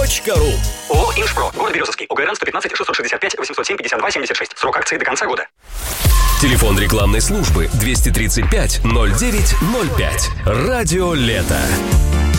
Иншпро.ру. ООО «Иншпро». Город Березовский. ОГРН 115 665 807 52 76. Срок акции до конца года. Телефон рекламной службы 235 09 05. Радио «Лето».